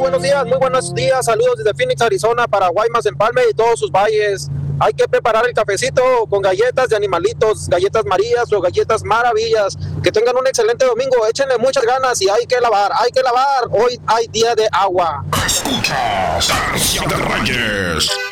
muy buenos días, saludos desde Phoenix, Arizona, para Guaymas, Empalme y todos sus valles. Hay que preparar el cafecito con galletas de animalitos, galletas Marías o galletas Maravillas. Que tengan un excelente domingo, échenle muchas ganas y hay que lavar. Hoy hay día de agua. Escucha Estación de Reyes.